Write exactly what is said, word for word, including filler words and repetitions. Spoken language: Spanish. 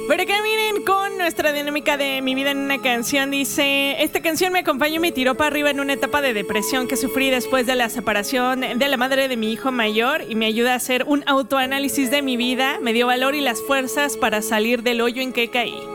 Por acá miren con nuestra dinámica de Mi vida en una canción. Dice, esta canción me acompañó y me tiró para arriba en una etapa de depresión que sufrí después de la separación de la madre de mi hijo mayor y me ayuda a hacer un autoanálisis de mi vida, me dio valor y las fuerzas para salir del hoyo en que caí.